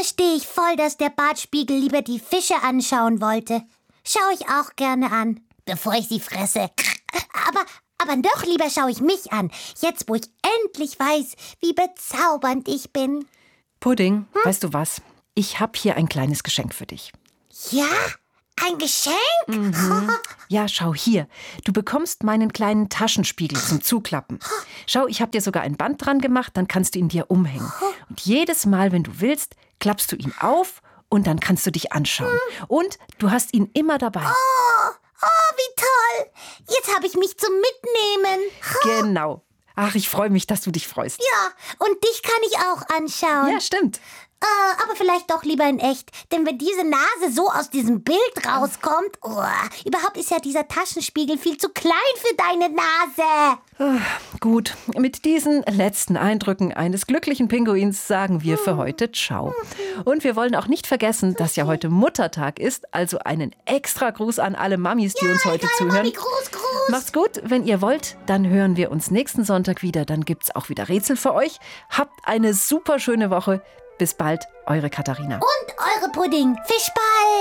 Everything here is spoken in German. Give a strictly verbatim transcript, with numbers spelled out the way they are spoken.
verstehe ich voll, dass der Bartspiegel lieber die Fische anschauen wollte. Schaue ich auch gerne an, bevor ich sie fresse. Aber, aber noch lieber schaue ich mich an, jetzt wo ich endlich weiß, wie bezaubernd ich bin. Pudding, hm? Weißt du was? Ich habe hier ein kleines Geschenk für dich. Ja? Ein Geschenk? Mhm. Ja, schau hier. Du bekommst meinen kleinen Taschenspiegel zum Zuklappen. Schau, ich habe dir sogar ein Band dran gemacht, dann kannst du ihn dir umhängen. Und jedes Mal, wenn du willst, klappst du ihn auf und dann kannst du dich anschauen. Und du hast ihn immer dabei. Oh, oh wie toll. Jetzt habe ich mich zum Mitnehmen. Genau. Ach, ich freue mich, dass du dich freust. Ja, und dich kann ich auch anschauen. Ja, stimmt. Äh, aber vielleicht doch lieber in echt. Denn wenn diese Nase so aus diesem Bild rauskommt, oh, überhaupt ist ja dieser Taschenspiegel viel zu klein für deine Nase. Oh, gut, mit diesen letzten Eindrücken eines glücklichen Pinguins sagen wir für heute Ciao. Und wir wollen auch nicht vergessen, dass ja heute Muttertag ist, also einen extra Gruß an alle Mamis, die ja, uns heute egal, zuhören. Mami, Gruß, Gruß. Macht's gut, wenn ihr wollt, dann hören wir uns nächsten Sonntag wieder. Dann gibt's auch wieder Rätsel für euch. Habt eine super schöne Woche. Bis bald, eure Katharina. Und eure Pudding. Fisch bald.